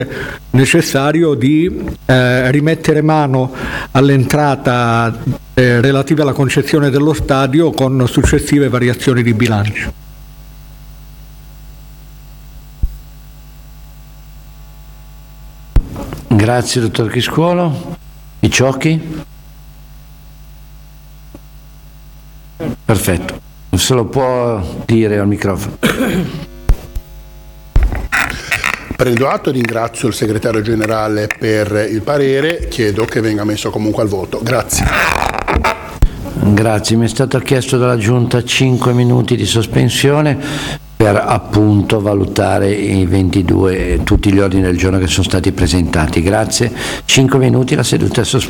necessario di rimettere mano all'entrata relativa alla concessione dello stadio con successive variazioni di bilancio. Grazie dottor Chiscuolo. Picciocchi? Perfetto, se lo può dire al microfono. Prendo atto e ringrazio il segretario generale per il parere, chiedo che venga messo comunque al voto. Grazie. Grazie, mi è stato chiesto dalla Giunta 5 minuti di sospensione per appunto valutare i 22 tutti gli ordini del giorno che sono stati presentati. Grazie, 5 minuti, la seduta è sospesa.